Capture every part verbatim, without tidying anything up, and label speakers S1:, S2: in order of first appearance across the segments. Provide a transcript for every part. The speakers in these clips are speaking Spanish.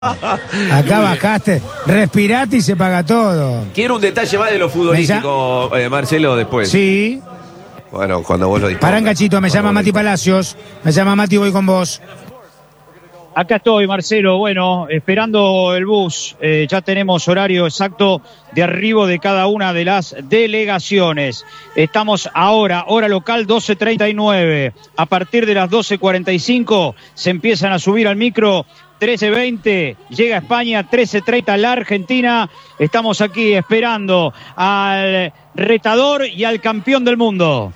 S1: Acá bajaste, respirate y se paga todo.
S2: Quiero un detalle más de lo futbolístico, eh, Marcelo, después.
S1: Sí.
S2: Bueno, cuando vos lo dispongas.
S1: Pará un cachito, me llama Mati Palacios. Me llama Mati, voy con vos.
S3: Acá estoy, Marcelo. Bueno, esperando el bus. Eh, ya tenemos horario exacto de arribo de cada una de las delegaciones. Estamos ahora, hora local, doce treinta y nueve. A partir de las doce cuarenta y cinco se empiezan a subir al micro. trece veinte, llega a España, trece treinta la Argentina. Estamos aquí esperando al retador y al campeón del mundo.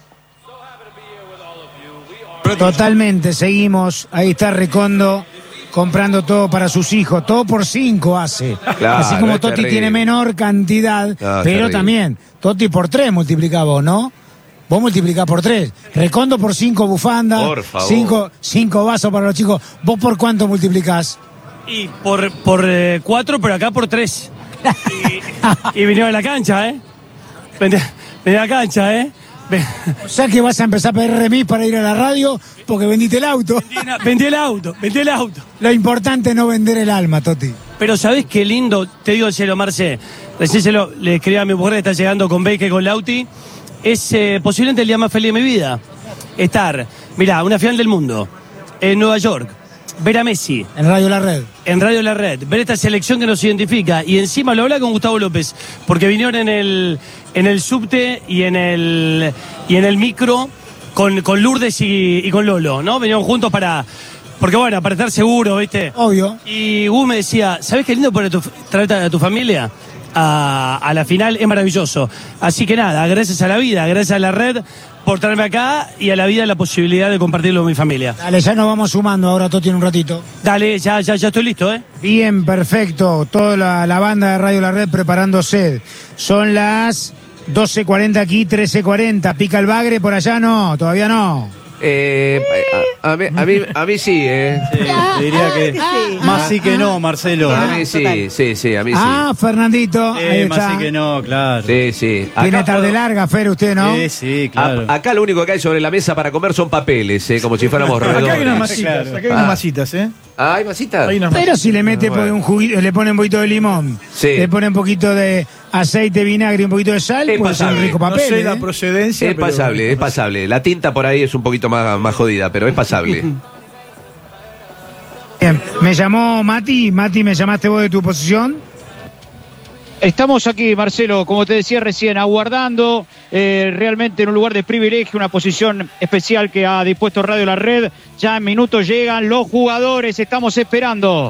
S1: Totalmente, seguimos. Ahí está Recondo comprando todo para sus hijos. Todo por cinco hace.
S2: Claro,
S1: así como
S2: es
S1: Totti
S2: terrible.
S1: tiene menor cantidad,
S2: No,
S1: pero
S2: terrible.
S1: también Totti por tres multiplicá vos, ¿no? Vos multiplicás por tres. Recondo por cinco bufanda.
S2: Por favor.
S1: Cinco, cinco vasos para los chicos. ¿Vos por cuánto multiplicás?
S4: Y por, por eh, cuatro, pero acá por tres. Y, y vinieron a la cancha, ¿eh? Venía a la cancha, ¿eh? Ven-
S1: O sea que vas a empezar a pedir remis para ir a la radio porque vendiste el auto.
S4: Vendí el auto, vendí el auto.
S1: Lo importante es no vender el alma, Totti.
S4: Pero ¿sabés qué lindo? Te digo en serio, Marce. Recién se lo, le escribí a mi mujer que está llegando con Beike, con Lauti. Es eh, posiblemente el día más feliz de mi vida. Estar, mirá, una final del mundo en Nueva York. Ver a Messi
S1: En Radio La Red.
S4: en Radio La Red, ver esta selección que nos identifica y encima lo habla con Gustavo López, porque vinieron en el en el subte y en el y en el micro con, con Lourdes y, y con Lolo, ¿no? Vinieron juntos para porque bueno, para estar seguros, ¿viste?
S1: Obvio.
S4: Y Gus me decía, ¿sabés qué lindo poner tu, traer a tu familia a, a la final? Es maravilloso. Así que nada, gracias a la vida, gracias a la red por traerme acá y a la vida la posibilidad de compartirlo con mi familia.
S1: Dale, ya nos vamos sumando ahora, Totti, en un ratito.
S4: Dale, ya, ya, ya estoy listo, ¿eh?
S1: Bien, perfecto. Toda la, la banda de Radio La Red preparándose. Son las doce cuarenta aquí, trece cuarenta. ¿Pica el bagre por allá? No, todavía no.
S2: Eh, a, a mí, a, mí, a mí sí, ¿eh?
S5: Sí, te diría que más sí que no, Marcelo.
S2: A mí sí, sí, sí, a mí sí.
S1: Ah, Fernandito, ahí
S5: Eh, más
S1: está.
S5: sí que no, claro.
S2: Sí, sí.
S1: Tiene
S2: Acá
S1: tarde
S2: puedo-
S1: larga, Fer, usted, ¿no?
S5: Sí, sí,
S2: a-
S5: claro.
S2: acá lo único que hay sobre la mesa para comer son papeles, ¿eh? Como si fuéramos
S6: Acá hay unas
S2: redondos.
S6: masitas,
S5: Claro.
S6: acá hay unas
S2: Ah.
S6: masitas, ¿eh?
S2: Ah, ¿hay masitas?
S6: Hay unas
S1: Pero
S6: masitas.
S1: si le mete
S2: Bueno.
S1: un juguito, le pone un poquito de limón,
S2: Sí.
S1: le pone un poquito de aceite, vinagre y un poquito de sal,
S2: Es
S1: pues es un
S2: pasable.
S1: rico
S6: No
S1: papel.
S6: sé
S1: ¿eh?
S6: la procedencia.
S2: Es
S6: pero-
S2: pasable, es pasable. La tinta por ahí es un poquito más, más jodida, pero es pasable.
S1: Bien, me llamó Mati, Mati, me llamaste vos de tu posición.
S3: Estamos aquí, Marcelo, como te decía recién, aguardando eh, realmente en un lugar de privilegio, una posición especial que ha dispuesto Radio La Red. Ya en minutos llegan los jugadores, estamos esperando.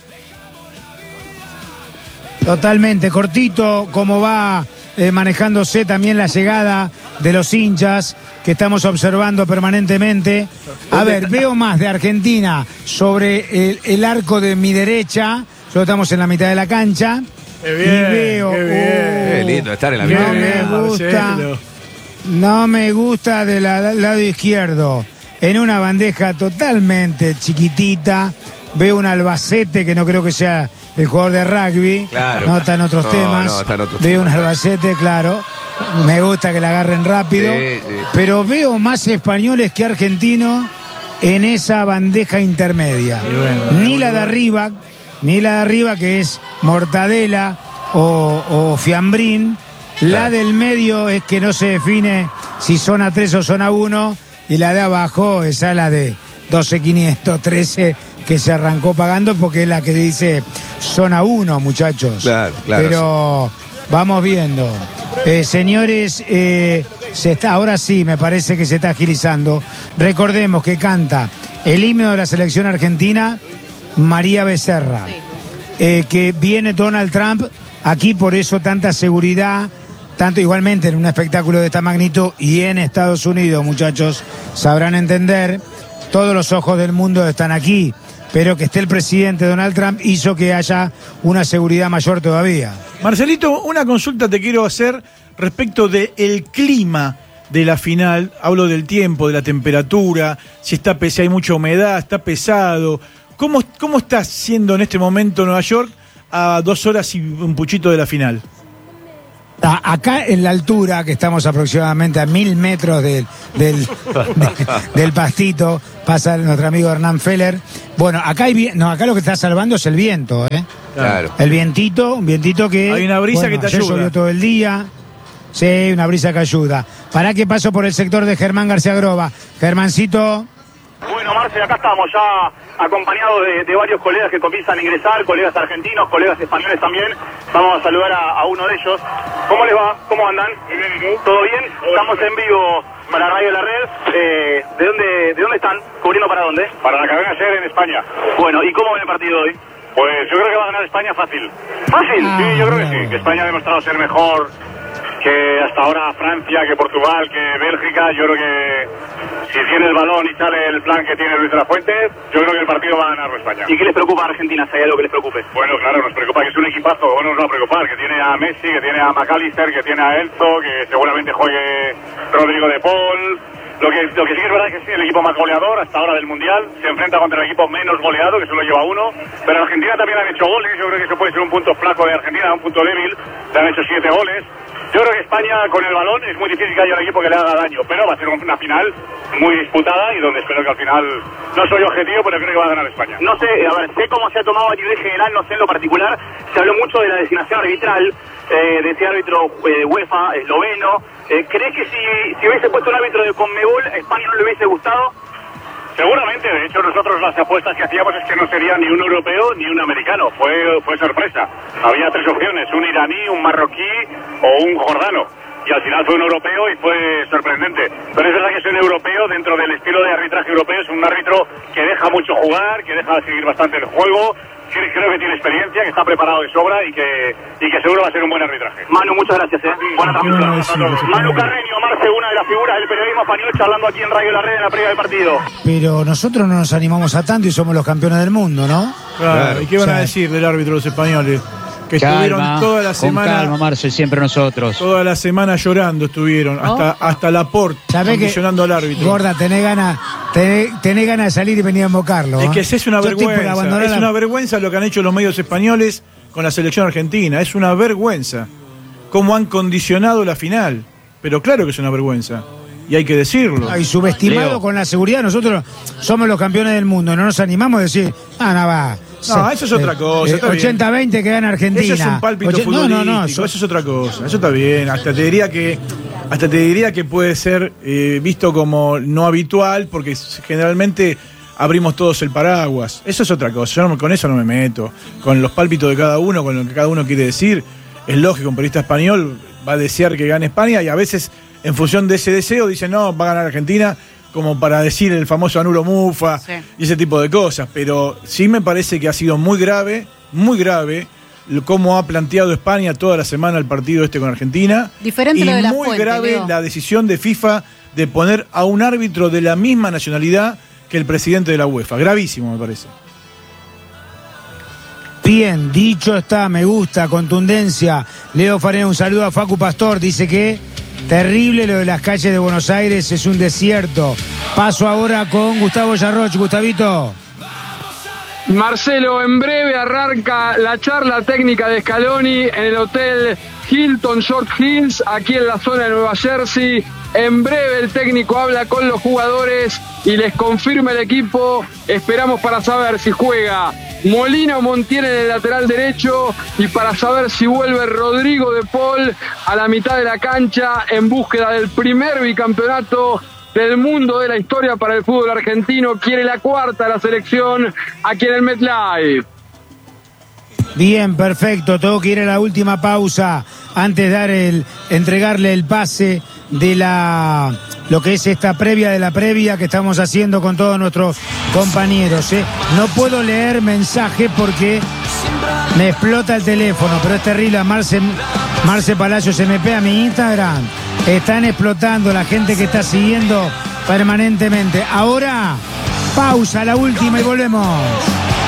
S1: Totalmente, cortito, como va eh, manejándose también la llegada de los hinchas que estamos observando permanentemente. A ver, veo más de Argentina sobre el, el arco de mi derecha, solo estamos en la mitad de la cancha.
S6: Qué bien,
S1: y veo,
S6: qué bien.
S2: Qué lindo estar en la
S1: no
S2: mitad.
S1: me
S6: bien,
S1: gusta,
S6: Marcelo.
S1: no me gusta del la- lado izquierdo, en una bandeja totalmente chiquitita, veo un Albacete que no creo que sea el jugador de rugby,
S2: Claro.
S1: no está en otros
S2: No,
S1: temas,
S2: no, está en otros
S1: veo un
S2: temas.
S1: Albacete, claro, me gusta que la agarren rápido,
S2: Sí, sí.
S1: pero veo más españoles que argentinos en esa bandeja intermedia, ni la de arriba, ni la de arriba que es mortadela o, o fiambrín, la
S2: Claro.
S1: del medio es que no se define si zona tres o zona uno, y la de abajo esa es la de doce quinientos trece que se arrancó pagando porque es la que dice zona uno, muchachos.
S2: Claro, claro,
S1: Pero vamos viendo. Eh, señores, eh, se está, ahora sí me parece que se está agilizando. Recordemos que canta el himno de la selección argentina María Becerra. Eh, que viene Donald Trump aquí, por eso tanta seguridad, tanto igualmente en un espectáculo de esta magnitud y en Estados Unidos, muchachos, sabrán entender, todos los ojos del mundo están aquí, pero que esté el presidente Donald Trump hizo que haya una seguridad mayor todavía.
S6: Marcelito, una consulta te quiero hacer respecto del clima de la final. Hablo del tiempo, de la temperatura, si está pes- si hay mucha humedad, está pesado. ¿Cómo, cómo está siendo en este momento Nueva York a dos horas y un puchito de la final?
S1: A- acá en la altura, que estamos aproximadamente a mil metros del, del, de- del pastito, pasa nuestro amigo Hernán Feller. Bueno, acá hay vi- no, acá lo que está salvando es el viento, ¿eh?
S2: Claro.
S1: El vientito, un vientito que...
S6: Hay una brisa
S1: bueno,
S6: que te
S1: ayer
S6: ayuda.
S1: llovió todo el día. Sí, una brisa que ayuda. ¿Para qué paso por el sector de Germán García Groba? Germancito...
S7: Bueno, Marce, acá estamos ya acompañados de, de varios colegas que comienzan a ingresar, colegas argentinos, colegas españoles también. Vamos a saludar a, a uno de ellos. ¿Cómo les va? ¿Cómo andan? ¿Todo bien? Estamos en vivo para Radio La Red. Eh, ¿de dónde de dónde están? ¿Cubriendo para dónde?
S8: Para la cadena SER en España.
S7: Bueno, ¿y cómo ven el partido hoy?
S8: Pues yo creo que va a ganar España fácil.
S7: ¿Fácil?
S1: Ah,
S8: Sí, yo creo que
S1: bravo.
S8: sí, que España ha demostrado ser mejor que hasta ahora Francia, que Portugal, que Bélgica. Yo creo que si tiene el balón y sale el plan que tiene Luis de la Fuente, yo creo que el partido va a ganar España.
S7: ¿Y qué les preocupa a Argentina? Si hay algo que les preocupe.
S8: Bueno, claro, nos preocupa que es un equipazo, bueno, nos va a preocupar, que tiene a Messi, que tiene a McAllister, que tiene a Enzo, que seguramente juegue Rodrigo de Paul. Lo que, lo que sí que es verdad es que es el equipo más goleador hasta ahora del Mundial, se enfrenta contra el equipo menos goleado, que solo lleva uno, pero Argentina también han hecho goles, yo creo que eso puede ser un punto flaco de Argentina, un punto débil, le han hecho siete goles. Yo creo que España con el balón es muy difícil que haya un equipo que le haga daño, pero va a ser una final muy disputada y donde espero que al final, no soy objetivo, pero creo que va a ganar España.
S7: No sé, a ver, sé cómo se ha tomado a nivel general, no sé en lo particular. Se habló mucho de la designación arbitral, eh, de ese árbitro eh, UEFA, esloveno. Eh, ¿Crees que si, si hubiese puesto un árbitro de Conmebol, a España no le hubiese gustado?
S8: Seguramente, de hecho nosotros las apuestas que hacíamos es que no sería ni un europeo ni un americano, fue, fue sorpresa. Había tres opciones, un iraní, un marroquí o un jordano. Y al final fue un europeo y fue sorprendente. Pero es verdad que es un europeo dentro del estilo de arbitraje europeo, es un árbitro que deja mucho jugar, que deja seguir bastante el juego. Creo que tiene experiencia, que está preparado de sobra y que, y que seguro va a ser un buen arbitraje.
S7: Manu, muchas gracias, ¿eh? Buena transmisión.
S6: Bueno, sí, sí,
S7: Manu
S6: sí.
S7: Carreño, Marce, una de las figuras del periodismo español, charlando aquí en Radio La Red en la previa del partido.
S1: Pero nosotros no nos animamos a tanto y somos los campeones del mundo, ¿no?
S6: Claro,
S2: Claro.
S6: ¿y qué van a
S1: Sí.
S6: decir del árbitro los españoles? Que estuvieron
S3: Calma,
S6: toda la
S3: con
S6: semana,
S3: calma, Marce, siempre nosotros.
S6: toda la semana llorando estuvieron, hasta, hasta Laporte,
S1: ¿Sabés que,
S6: condicionando al árbitro.
S1: Gorda, tenés ganas tenés, tenés ganas de salir y venir a invocarlo?
S6: Es
S1: ¿eh?
S6: que es una
S1: Yo estoy por
S6: vergüenza,
S1: abandonar
S6: es
S1: la-
S6: una vergüenza lo que han hecho los medios españoles con la selección argentina, es una vergüenza cómo han condicionado la final, pero claro que es una vergüenza y hay que decirlo.
S1: Ay, subestimado
S3: Leo.
S1: con la seguridad, nosotros somos los campeones del mundo, no nos animamos a decir, ah, no va.
S6: No, eso es otra cosa, está bien.
S1: ochenta veinte que gana Argentina.
S6: Eso es un pálpito
S1: Oye-
S6: futbolístico,
S1: No, no, no. so-
S6: eso es otra cosa, eso está bien, hasta te diría que hasta te diría que puede ser eh, visto como no habitual porque s- generalmente abrimos todos el paraguas. Eso es otra cosa, yo no- con eso no me meto, con los pálpitos de cada uno, con lo que cada uno quiere decir. Es lógico, un periodista español va a desear que gane España y a veces en función de ese deseo dicen, "No, va a ganar Argentina", como para decir el famoso anulo mufa
S9: Sí.
S6: y ese tipo de cosas, pero sí me parece que ha sido muy grave, muy grave lo- cómo ha planteado España toda la semana el partido este con Argentina.
S9: Diferente
S6: y
S9: lo de la
S6: muy
S9: Fuente,
S6: grave
S9: Leo.
S6: la decisión de FIFA de poner a un árbitro de la misma nacionalidad que el presidente de la UEFA. Gravísimo, me parece.
S1: Bien, dicho está, me gusta, contundencia. Leo Farena, un saludo a Facu Pastor, dice que terrible lo de las calles de Buenos Aires, es un desierto. Paso ahora con Gustavo Yarroch. Gustavito.
S10: Marcelo, en breve arranca la charla técnica de Scaloni en el hotel Hilton Short Hills, aquí en la zona de Nueva Jersey. En breve el técnico habla con los jugadores y les confirma el equipo. Esperamos para saber si juega Molina o Montiel en el lateral derecho y para saber si vuelve Rodrigo de Paul a la mitad de la cancha en búsqueda del primer bicampeonato del mundo de la historia para el fútbol argentino. Quiere la cuarta la selección aquí en el MetLife.
S1: Bien, perfecto. Tengo que ir a la última pausa antes de dar el, entregarle el pase de la lo que es esta previa de la previa que estamos haciendo con todos nuestros compañeros. ¿eh? No puedo leer mensajes porque me explota el teléfono, pero es terrible. A Marce, Marce Palacio se me pega mi Instagram. Están explotando la gente que está siguiendo permanentemente. Ahora, pausa, la última y volvemos.